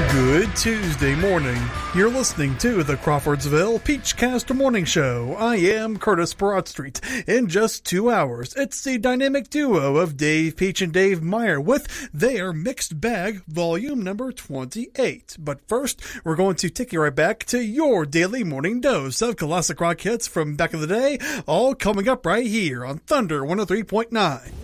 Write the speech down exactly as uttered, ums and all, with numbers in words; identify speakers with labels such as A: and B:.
A: Good Tuesday morning. You're listening to the Crawfordsville Peachcast Morning Show. I am Curtis Broadstreet. In just two hours, it's the dynamic duo of Dave Peach and Dave Meyer with their Mixed Bag Volume number twenty-eight. But first, we're going to take you right back to your daily morning dose of classic rock hits from back in the day, all coming up right here on Thunder one oh three point nine.